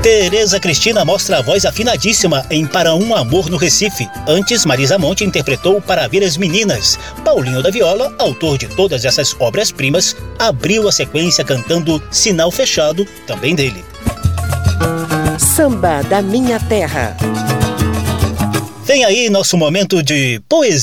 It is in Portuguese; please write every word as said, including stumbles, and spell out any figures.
Tereza Cristina mostra a voz afinadíssima em Para um Amor no Recife. Antes, Marisa Monte interpretou Para Ver as Meninas. Paulinho da Viola, autor de todas essas obras-primas, abriu a sequência cantando Sinal Fechado, também dele. Samba da Minha Terra. Vem aí nosso momento de poesia.